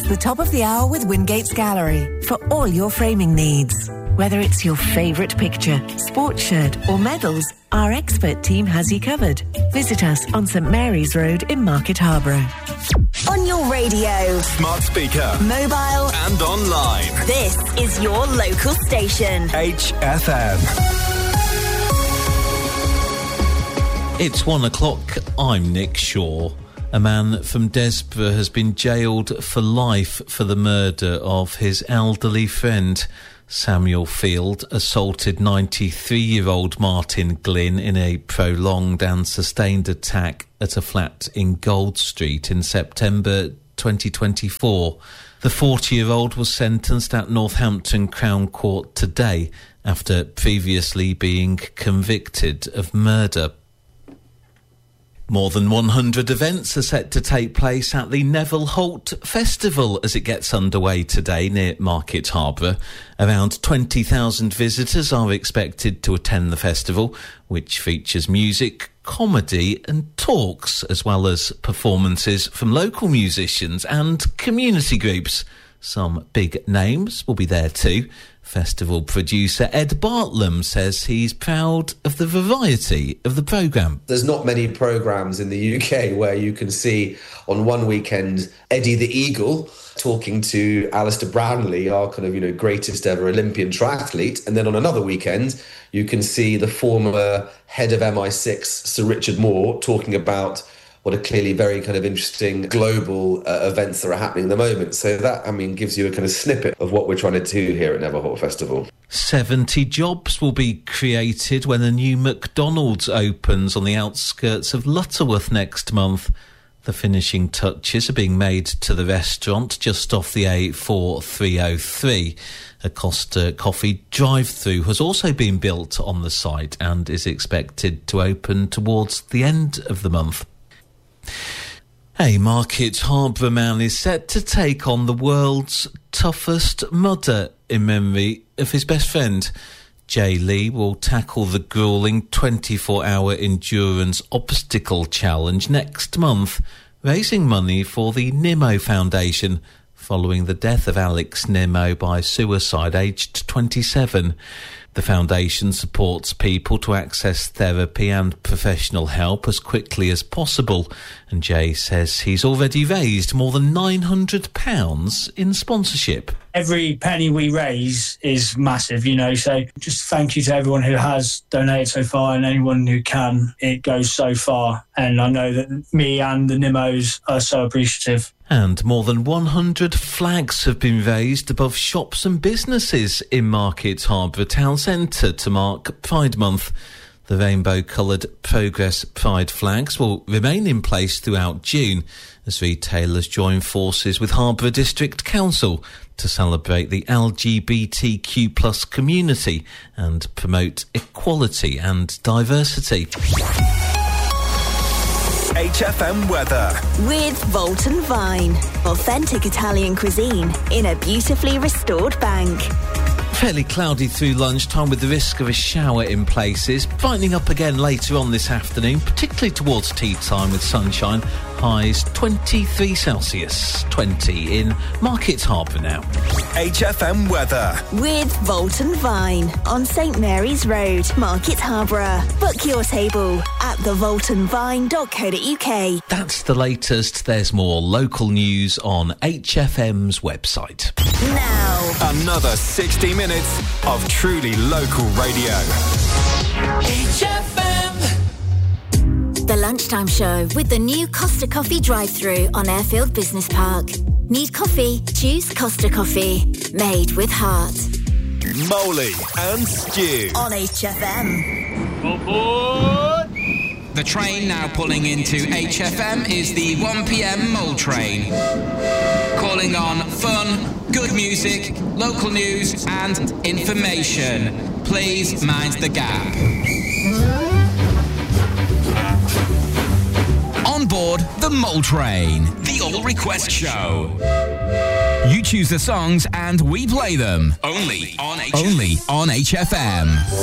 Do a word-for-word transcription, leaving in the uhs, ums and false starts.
the top of the hour with Wingate's Gallery for all your framing needs. Whether it's your favourite picture, sports shirt or medals, our expert team has you covered. Visit us on St Mary's Road in Market Harborough. On your radio, smart speaker, mobile and online. This is your local station. H F M. It's one o'clock. I'm Nick Shaw. A man from Desborough has been jailed for life for the murder of his elderly friend. Samuel Field assaulted ninety-three-year-old Martin Glynn in a prolonged and sustained attack at a flat in Gold Street in September twenty twenty-four. The forty-year-old was sentenced at Northampton Crown Court today after previously being convicted of murder. More than one hundred events are set to take place at the Neville Holt Festival as it gets underway today near Market Harborough. Around twenty thousand visitors are expected to attend the festival, which features music, comedy and talks, as well as performances from local musicians and community groups. Some big names will be there too. Festival producer Ed Bartlam says he's proud of the variety of the programme. There's not many programmes in the U K where you can see on one weekend Eddie the Eagle talking to Alistair Brownlee, our kind of, you know, greatest ever Olympian triathlete, and then on another weekend you can see the former head of M I six, Sir Richard Moore, talking about what are clearly very kind of interesting global uh, events that are happening at the moment. So that, I mean, gives you a kind of snippet of what we're trying to do here at Neville Holt Festival. seventy jobs will be created when a new McDonald's opens on the outskirts of Lutterworth next month. The finishing touches are being made to the restaurant just off the A four three oh three. A Costa Coffee drive-through has also been built on the site and is expected to open towards the end of the month. A Market Harborough man is set to take on the world's toughest mudder in memory of his best friend. Jay Lee will tackle the gruelling twenty-four hour endurance obstacle challenge next month, raising money for the Nimmo Foundation following the death of Alex Nimmo by suicide aged twenty-seven. The foundation supports people to access therapy and professional help as quickly as possible, and Jay says he's already raised more than nine hundred pounds in sponsorship. Every penny we raise is massive, you know, so just thank you to everyone who has donated so far and anyone who can. It goes so far, and I know that me and the Nimmos are so appreciative. And more than one hundred flags have been raised above shops and businesses in Market Harborough Town Centre to mark Pride Month. The rainbow-coloured Progress Pride flags will remain in place throughout June as retailers join forces with Harborough District Council to celebrate the L G B T Q plus community and promote equality and diversity. H F M weather. With Volt and Vine. Authentic Italian cuisine in a beautifully restored bank. Fairly cloudy through lunchtime with the risk of a shower in places. Brightening up again later on this afternoon, particularly towards tea time with sunshine. Highs twenty-three Celsius, twenty in Market Harborough now. H F M weather. With Volt and Vine on St Mary's Road, Market Harborough. Book your table at the volt and vine dot co dot uk. That's the latest. There's more local news on H F M's website. Now, another sixty minutes of truly local radio. H F M. The Lunchtime Show with the new Costa Coffee drive-thru on Airfield Business Park. Need coffee? Choose Costa Coffee. Made with heart. Molly and Stu on H F M. Aboard! The train now pulling into H F M is the one p.m. Mole Train. Calling on fun, good music, local news and information. Please mind the gap. On board the Mole Train, the All Request Show. You choose the songs and we play them. Only on H F M. Only on H F M.